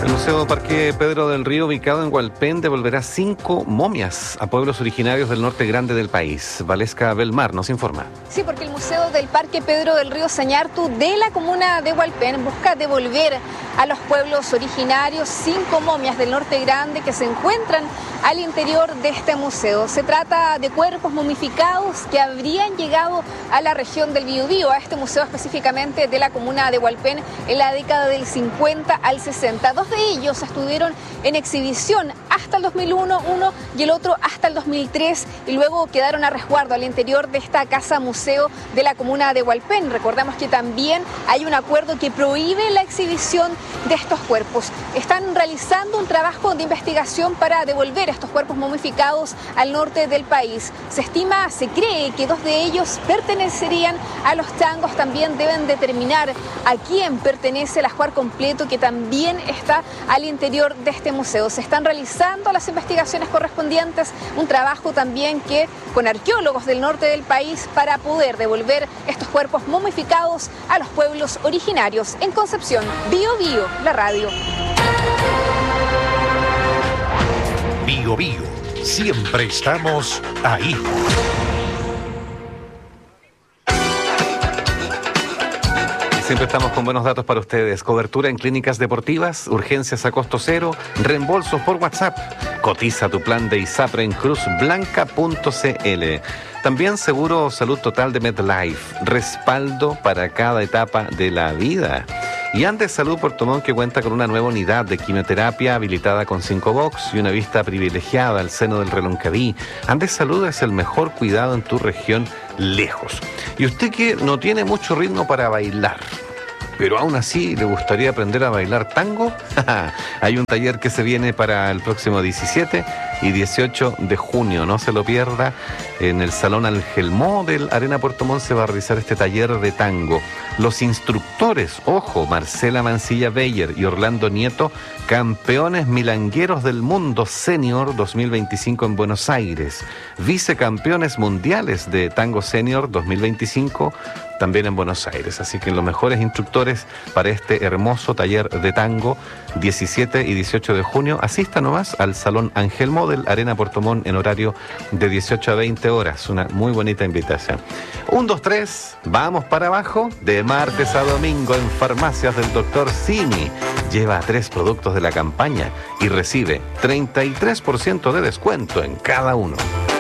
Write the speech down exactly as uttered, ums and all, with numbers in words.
El Museo Parque Pedro del Río, ubicado en Hualpén, devolverá cinco momias a pueblos originarios del norte grande del país. Valesca Belmar nos informa. Sí, porque el Museo del Parque Pedro del Río Sañartu de la comuna de Hualpén busca devolver a los pueblos originarios cinco momias del norte grande que se encuentran al interior de este museo. Se trata de cuerpos momificados que habrían llegado a la región del Biobío, a este museo específicamente de la comuna de Hualpén, en la década del cincuenta al sesenta. Dos de ellos estuvieron en exhibición hasta el dos mil uno, uno y el otro hasta el dos mil tres, y luego quedaron a resguardo al interior de esta casa museo de la comuna de Hualpén. Recordamos que también hay un acuerdo que prohíbe la exhibición de estos cuerpos. Están realizando un trabajo de investigación para devolver estos cuerpos momificados al norte del país. Se estima, se cree que dos de ellos pertenecerían a los tangos. También deben determinar a quién pertenece el ajuar completo, que también está al interior de este museo. Se están realizando las investigaciones correspondientes, un trabajo también que con arqueólogos del norte del país para poder devolver estos cuerpos momificados a los pueblos originarios. En Concepción, Bio Bio, la radio. Bio Bio, siempre estamos ahí. Siempre estamos con buenos datos para ustedes. Cobertura en clínicas deportivas, urgencias a costo cero, reembolsos por WhatsApp. Cotiza tu plan de ISAPRE en cruz blanca punto c l. También seguro salud total de MedLife. Respaldo para cada etapa de la vida. Y Andes Salud Puerto Montt, que cuenta con una nueva unidad de quimioterapia habilitada con cinco box y una vista privilegiada al seno del Reloncaví. Andes Salud es el mejor cuidado en tu región lejos. Y usted que no tiene mucho ritmo para bailar, pero aún así le gustaría aprender a bailar tango, hay un taller que se viene para el próximo diecisiete y dieciocho de junio, no se lo pierda. En el Salón Angelmó del Arena Puerto Montt se va a realizar este taller de tango. Los instructores, ojo, Marcela Mancilla Beyer y Orlando Nieto, campeones milangueros del mundo senior dos mil veinticinco en Buenos Aires, vicecampeones mundiales de tango senior dos mil veinticinco también en Buenos Aires. Así que los mejores instructores para este hermoso taller de tango, diecisiete y dieciocho de junio, asista nomás al Salón Angelmó del Arena Puerto Montt en horario de dieciocho a veinte horas. Una muy bonita invitación. Un, dos, tres, vamos para abajo. De martes a domingo en Farmacias del Doctor Simi. Lleva tres productos de la campaña y recibe treinta y tres por ciento de descuento en cada uno.